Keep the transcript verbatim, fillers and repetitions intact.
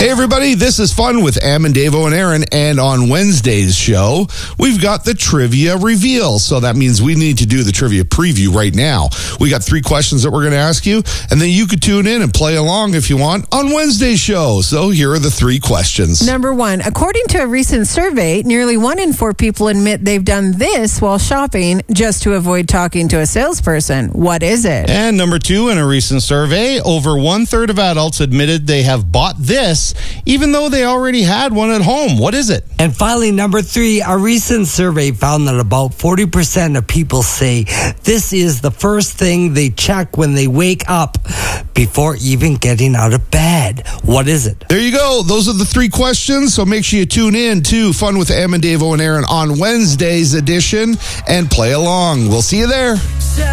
Hey everybody, this is Fun with Am and Davo and Aaron, and on Wednesday's show, we've got the trivia reveal. So that means we need to do the trivia preview right now. We got three questions that we're going to ask you, and then you could tune in and play along if you want on Wednesday's show. So here are the three questions. Number one, according to a recent survey, nearly one in four people admit they've done this while shopping just to avoid talking to a salesperson. What is it? And number two, in a recent survey, over one third of adults admitted they have bought this even though they already had one at home. What is it? And finally, number three, a recent survey found that about forty percent of people say this is the first thing they check when they wake up before even getting out of bed. What is it? There you go. Those are the three questions. So make sure you tune in to Fun with Am and Davo and Aaron on Wednesday's edition and play along. We'll see you there.